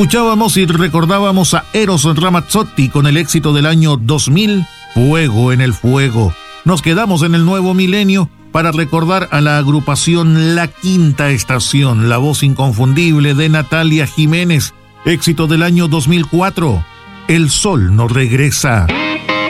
Escuchábamos y recordábamos a Eros Ramazzotti con el éxito del año 2000, Fuego en el Fuego. Nos quedamos en el nuevo milenio para recordar a la agrupación La Quinta Estación, la voz inconfundible de Natalia Jiménez, éxito del año 2004, El Sol no regresa.